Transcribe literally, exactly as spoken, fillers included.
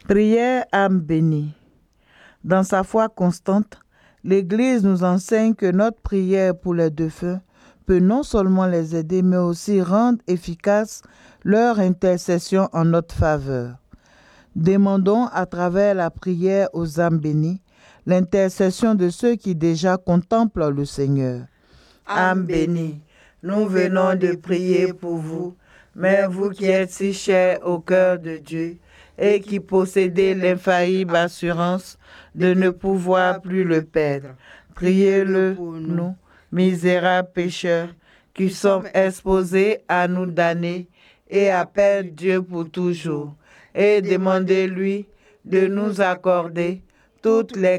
Prière âme bénie. Dans sa foi constante, l'Église nous enseigne que notre prière pour les défunts peut non seulement les aider, mais aussi rendre efficace leur intercession en notre faveur. Demandons à travers la prière aux âmes bénies l'intercession de ceux qui déjà contemplent le Seigneur. Âme bénie, nous venons de prier pour vous, mais vous qui êtes si chers au cœur de Dieu et qui possédez l'infaillible assurance de ne pouvoir plus le perdre, priez-le pour nous, misérables pécheurs, qui sommes exposés à nous damner et à perdre Dieu pour toujours, et demandez-lui de nous accorder toutes les